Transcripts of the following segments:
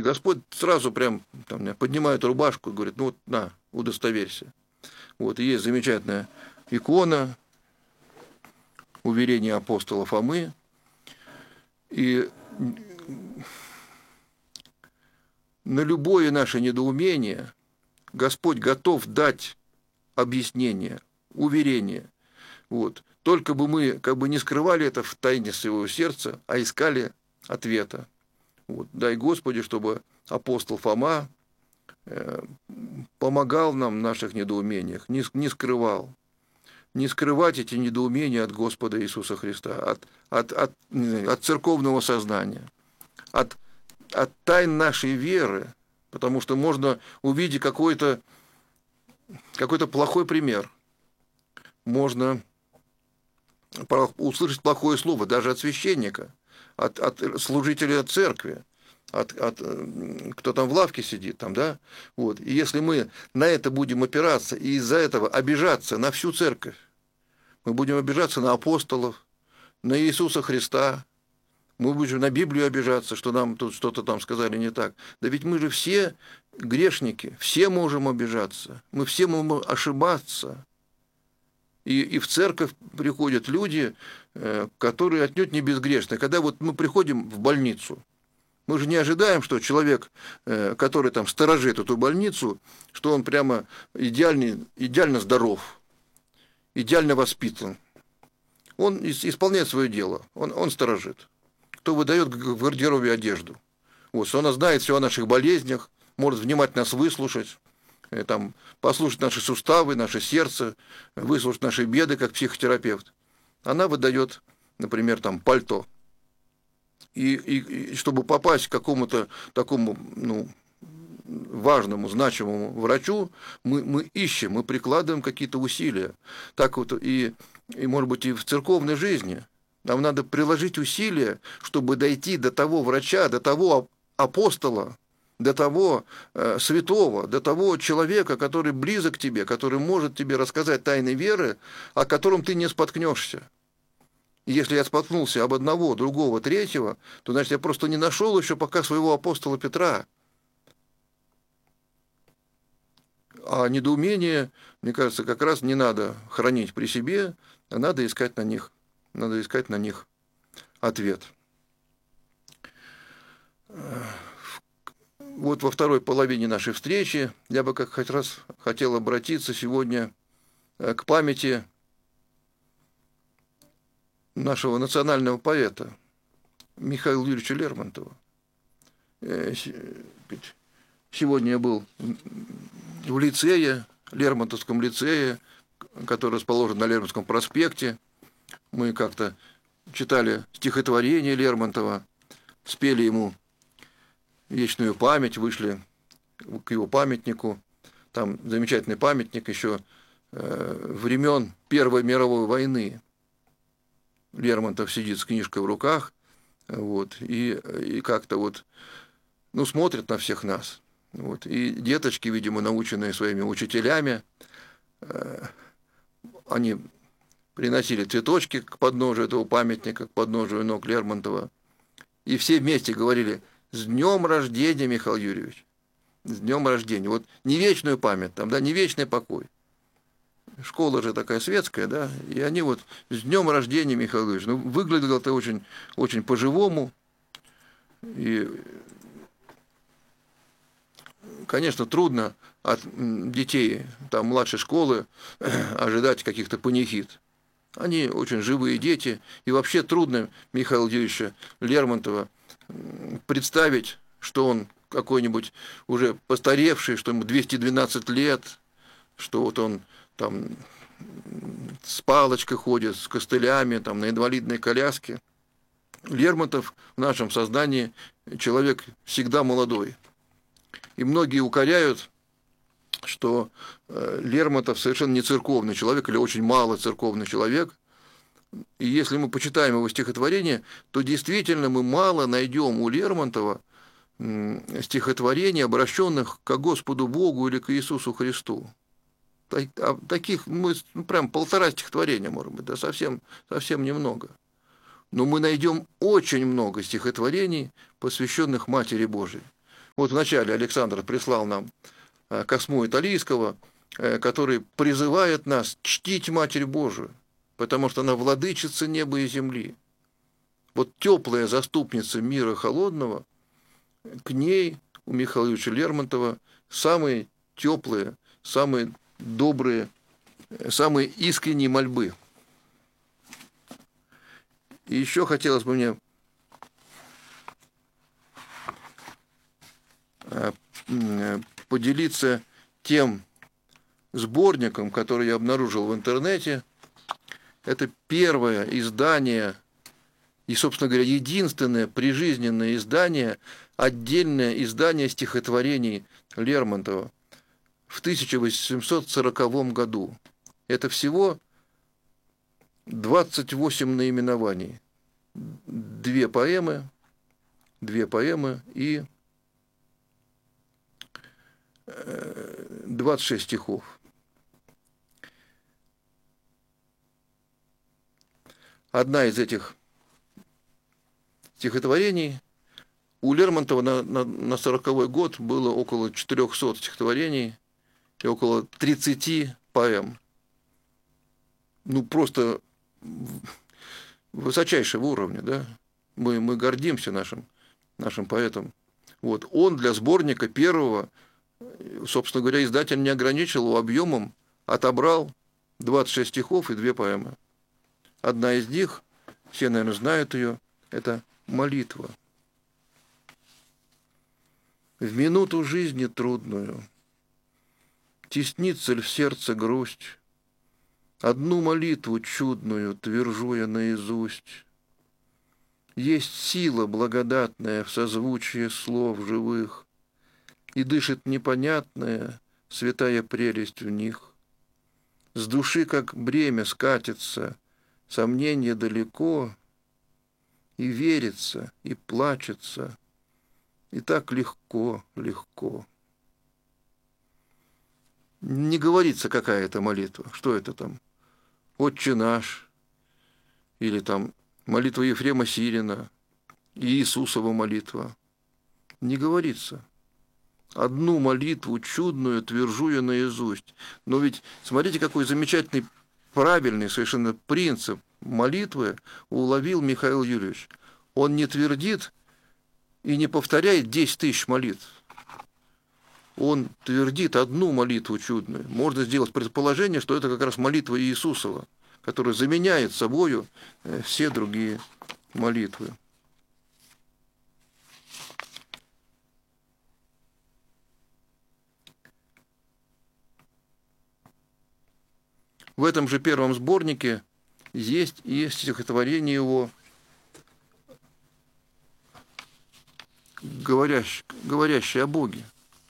Господь сразу прям там, поднимает рубашку и говорит, ну вот на, удостоверься. Вот, и есть замечательная икона, уверение апостола Фомы. И на любое наше недоумение Господь готов дать объяснение, уверение. Вот. Только бы мы как бы не скрывали это в тайне своего сердца, а искали ответа. Вот. Дай Господи, чтобы апостол Фома помогал нам в наших недоумениях, не скрывал. Не скрывать эти недоумения от Господа Иисуса Христа, от церковного сознания, от тайн нашей веры, потому что можно увидеть какой-то плохой пример, можно услышать плохое слово даже от священника, от служителя церкви, кто там в лавке сидит, там, да? Вот. И если мы на это будем опираться и из-за этого обижаться на всю церковь, мы будем обижаться на апостолов, на Иисуса Христа, мы будем на Библию обижаться, что нам тут что-то там сказали не так. Да ведь мы же все грешники, все можем обижаться, мы все можем ошибаться. И в церковь приходят люди, которые отнюдь не безгрешны. Когда вот мы приходим в больницу, мы же не ожидаем, что человек, который там сторожит эту больницу, что он прямо идеально здоров, идеально воспитан. Он исполняет свое дело, он сторожит. Кто выдает в гардеробе одежду. Вот, он знает все о наших болезнях, может внимательно нас выслушать, там, послушать наши суставы, наше сердце, выслушать наши беды, как психотерапевт. Она выдает, например, там, пальто. И чтобы попасть к какому-то такому, важному, значимому врачу, мы ищем, мы прикладываем какие-то усилия. Так вот и, может быть, и в церковной жизни. Нам надо приложить усилия, чтобы дойти до того врача, до того апостола, до того святого, до того человека, который близок к тебе, который может тебе рассказать тайны веры, о котором ты не споткнешься. И если я споткнулся об одного, другого, третьего, то, значит, я просто не нашел еще пока своего апостола Петра. А недоумение, мне кажется, как раз не надо хранить при себе, а надо искать на них ответ. Вот во второй половине нашей встречи я бы как раз хотел обратиться сегодня к памяти нашего национального поэта Михаила Юрьевича Лермонтова. Сегодня я был в лицее, Лермонтовском лицее, который расположен на Лермонтовском проспекте. Мы как-то читали стихотворение Лермонтова, спели ему вечную память, вышли к его памятнику. Там замечательный памятник еще времен Первой мировой войны. Лермонтов сидит с книжкой в руках, вот, и как-то вот, смотрит на всех нас. Вот, и деточки, видимо, наученные своими учителями, они приносили цветочки к подножию этого памятника, к подножию ног Лермонтова, и все вместе говорили: «С днем рождения, Михаил Юрьевич! С днем рождения!» Вот не вечную память, там, да, не вечный покой. Школа же такая светская, да, и они вот: «С днем рождения, Михаил Юрьевич!» Выглядело это очень, очень по-живому. И, конечно, трудно от детей там, младшей школы ожидать каких-то панихид. Они очень живые дети, и вообще трудно Михаила Юрьевича Лермонтова представить, что он какой-нибудь уже постаревший, что ему 212 лет, что вот он там с палочкой ходит, с костылями, там, на инвалидной коляске. Лермонтов в нашем сознании человек всегда молодой. И многие укоряют, что Лермонтов совершенно не церковный человек или очень мало церковный человек. И если мы почитаем его стихотворение, то действительно мы мало найдем у Лермонтова стихотворений, обращенных к Господу Богу или к Иисусу Христу. Таких мы прям 1,5 стихотворения, может быть, да, совсем немного. Но мы найдем очень много стихотворений, посвященных Матери Божией. Вот вначале Александр прислал нам Космо Италийского, который призывает нас чтить Матерь Божию, потому что она владычица неба и земли. Вот теплая заступница мира холодного, к ней у Михаила Юрьевича Лермонтова самые теплые, самые добрые, самые искренние мольбы. И еще хотелось бы мне поделиться тем сборником, который я обнаружил в интернете. Это первое издание и, собственно говоря, единственное прижизненное издание, отдельное издание стихотворений Лермонтова в 1840 году. Это всего 28 наименований. Две поэмы и 26 стихов. Одна из этих стихотворений, у Лермонтова на 40-й год было около 400 стихотворений и около 30 поэм. Ну, просто высочайшего уровня, да? Мы гордимся нашим поэтом. Вот. Он для сборника первого, собственно говоря, издатель не ограничил его объемом, отобрал 26 стихов и 2 поэмы. Одна из них, все, наверное, знают ее, это «Молитва». В минуту жизни трудную теснится ль в сердце грусть, одну молитву чудную твержу я наизусть. Есть сила благодатная в созвучии слов живых, и дышит непонятная святая прелесть в них. С души, как бремя, скатится сомнение далеко, и верится, и плачется, и так легко, легко. Не говорится, какая это молитва, что это там, «Отче наш», или там молитва Ефрема Сирина, Иисусова молитва. Не говорится. Одну молитву чудную твержу я наизусть. Но ведь смотрите, какой замечательный, правильный совершенно принцип молитвы уловил Михаил Юрьевич. Он не твердит и не повторяет 10 тысяч молитв. Он твердит одну молитву чудную. Можно сделать предположение, что это как раз молитва Иисусова, которая заменяет собою все другие молитвы. В этом же первом сборнике есть и стихотворение его, говорящее о Боге.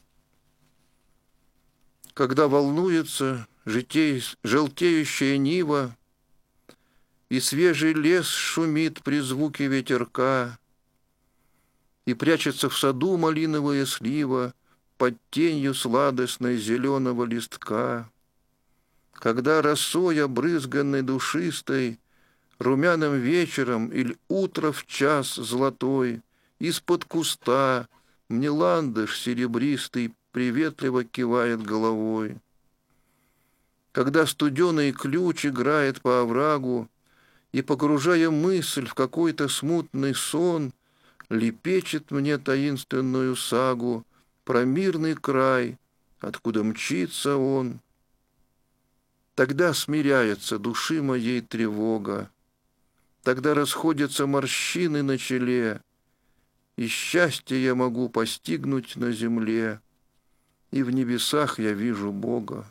Когда волнуется желтеющая нива, и свежий лес шумит при звуке ветерка, и прячется в саду малиновая слива под тенью сладостной зеленого листка, когда росой обрызганной душистой румяным вечером или утро в час золотой из-под куста мне ландыш серебристый приветливо кивает головой. Когда студеный ключ играет по оврагу, и, погружая мысль в какой-то смутный сон, лепечет мне таинственную сагу про мирный край, откуда мчится он. Тогда смиряется души моей тревога, тогда расходятся морщины на челе, и счастье я могу постигнуть на земле, и в небесах я вижу Бога.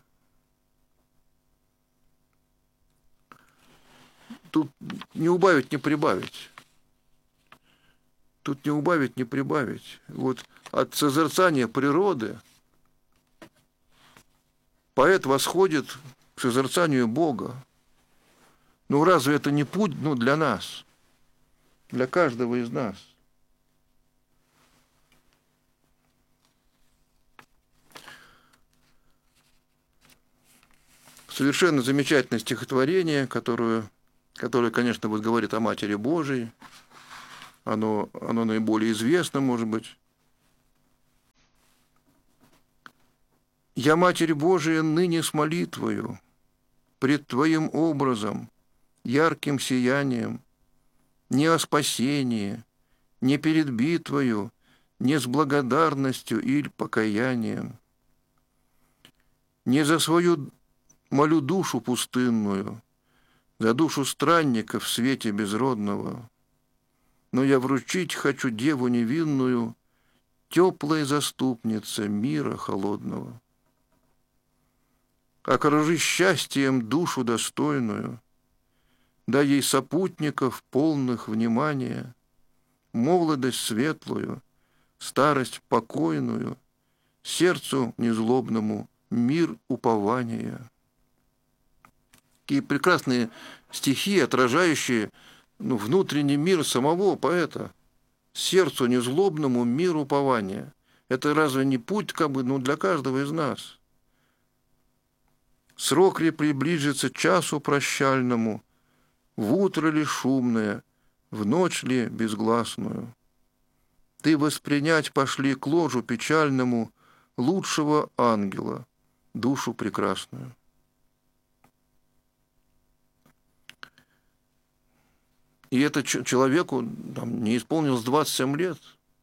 Тут не убавить, не прибавить. Тут не убавить, не прибавить. Вот от созерцания природы поэт восходит к созерцанию Бога. Ну разве это не путь, для нас, для каждого из нас? Совершенно замечательное стихотворение, которое, конечно, вот говорит о Матери Божией. Оно наиболее известно, может быть. Я, Матерь Божия, ныне с молитвою пред Твоим образом, ярким сиянием, не о спасении, не перед битвою, не с благодарностью или покаянием, не за свою молю душу пустынную, за душу странника в свете безродного, но я вручить хочу деву невинную, теплая заступница мира холодного. Окружи счастьем душу достойную, дай ей сопутников полных внимания, молодость светлую, старость покойную, сердцу незлобному мир упования. Такие прекрасные стихи, отражающие внутренний мир самого поэта. Сердцу незлобному мир упования. Это разве не путь для каждого из нас? Срок ли приближится часу прощальному, в утро ли шумное, в ночь ли безгласную? Ты воспринять пошли к ложу печальному лучшего ангела, душу прекрасную. И это человеку не исполнилось 27 лет.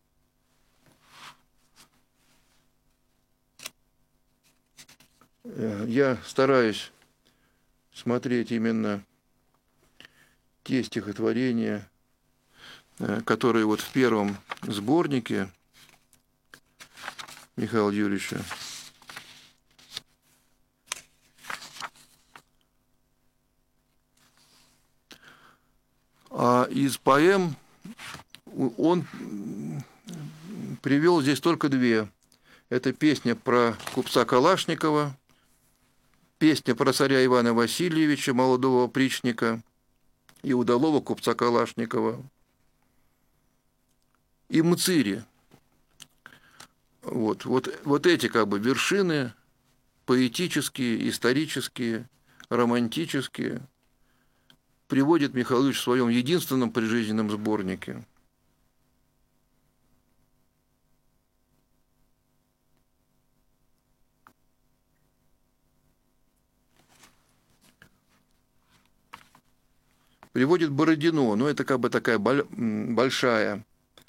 Я стараюсь смотреть именно те стихотворения, которые вот в первом сборнике Михаила Юрьевича. А из поэм он привел здесь только две. Это песня про купца Калашникова, песня про царя Ивана Васильевича, молодого опричника, и удалого купца Калашникова, и Мцири. Вот эти вершины поэтические, исторические, романтические приводит Михаил Ильич в своем единственном прижизненном сборнике. Приводит Бородино, но это такая большая,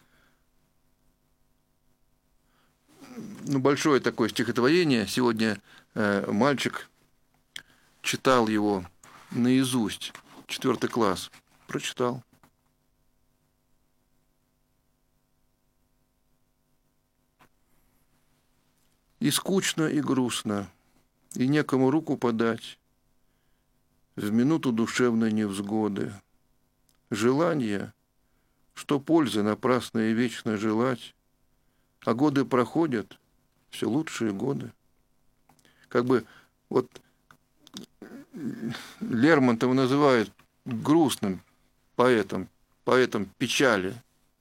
большое такое стихотворение. Сегодня мальчик читал его наизусть. 4 класс. Прочитал. И скучно, и грустно, и некому руку подать в минуту душевной невзгоды. Желание, что пользы напрасно и вечно желать, а годы проходят, все лучшие годы. Лермонтова называют грустным поэтом печали.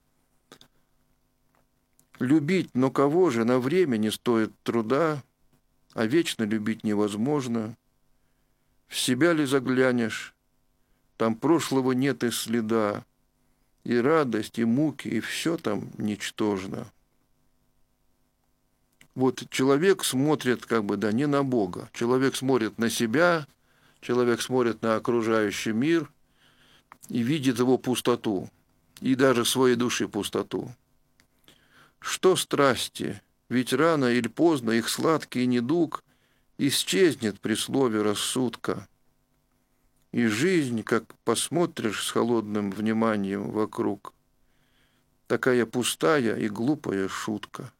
Любить, но кого же, на время не стоит труда, а вечно любить невозможно. В себя ли заглянешь, там прошлого нет и следа, и радость, и муки, и все там ничтожно. Вот человек смотрит не на Бога, человек смотрит на себя, человек смотрит на окружающий мир и видит его пустоту, и даже своей души пустоту. Что страсти? Ведь рано или поздно их сладкий недуг исчезнет при слове рассудка. И жизнь, как посмотришь с холодным вниманием вокруг, такая пустая и глупая шутка.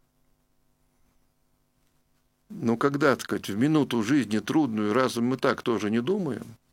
Но когда, в минуту жизни трудную, разве мы так тоже не думаем?